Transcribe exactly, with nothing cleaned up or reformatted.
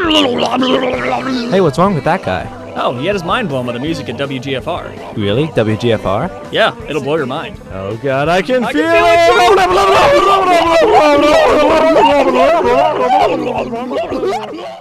Hey, what's wrong with that guy? Oh, he had his mind blown by the music at W G F R. Really? W G F R? Yeah, it'll blow your mind. Oh god, I can I feel can feel it!